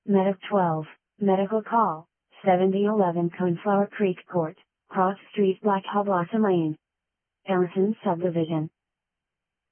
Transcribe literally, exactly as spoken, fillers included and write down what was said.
Medic twelve, Medical Call, seventy eleven Coneflower Creek Court, Cross Street, Black Hall Blossom Lane, Ellison Subdivision.